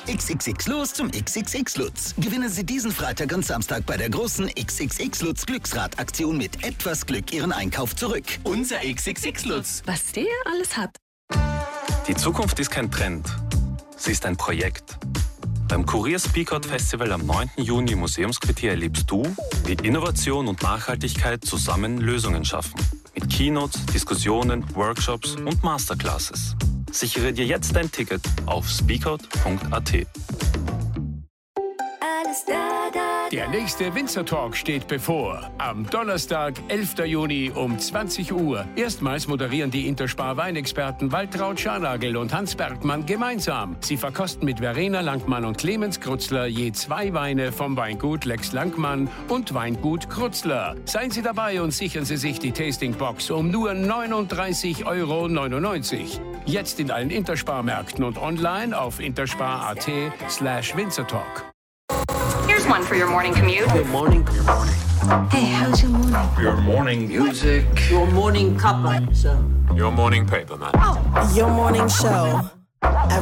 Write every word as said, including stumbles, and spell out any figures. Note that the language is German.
X X X los zum X X X Lutz. Gewinnen Sie diesen Freitag und Samstag bei der großen X X X Lutz Glücksrad-Aktion mit etwas Glück Ihren Einkauf zurück. Unser X X X Lutz. Was der alles hat. Die Zukunft ist kein Trend. Sie ist ein Projekt. Beim Kurier Speakout Festival am neunten Juni im Museumsquartier erlebst du, wie Innovation und Nachhaltigkeit zusammen Lösungen schaffen. Mit Keynotes, Diskussionen, Workshops und Masterclasses. Sichere dir jetzt dein Ticket auf speakout punkt a t. Der nächste Winzer Talk steht bevor. Am Donnerstag, elften Juni um zwanzig Uhr. Erstmals moderieren die Interspar Weinexperten Waltraud Scharnagel und Hans Bergmann gemeinsam. Sie verkosten mit Verena Langmann und Clemens Krutzler je zwei Weine vom Weingut Lex Langmann und Weingut Krutzler. Seien Sie dabei und sichern Sie sich die Tastingbox um nur neununddreißig Euro neunundneunzig. Jetzt in allen Interspar-Märkten und online auf interspar punkt a t slash winzertalk. Here's one for your morning commute. Good morning. Good morning. Hey, how's your morning? Your morning music. Your morning cup of Your morning paper, man. Your morning show.